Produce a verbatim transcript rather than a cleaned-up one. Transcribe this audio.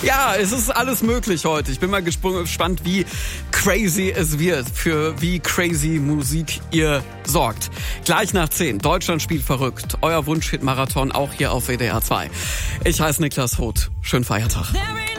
Ja, es ist alles möglich heute. Ich bin mal gespannt, wie crazy es wird, für wie crazy Musik ihr sorgt. Gleich nach zehn, Deutschland spielt verrückt. Euer Wunsch-Hit-Marathon auch hier auf W D R zwei. Ich heiße Niklas Roth. Schönen Feiertag.